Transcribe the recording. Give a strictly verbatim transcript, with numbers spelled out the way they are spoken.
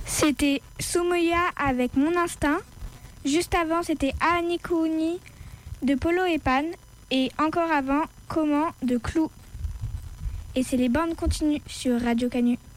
C'était Soumoya avec Mon Instinct. Juste avant, c'était Anikuni de Polo et Pan. Et encore avant, Comment de Clou. Et c'est les bandes continues sur Radio Canu.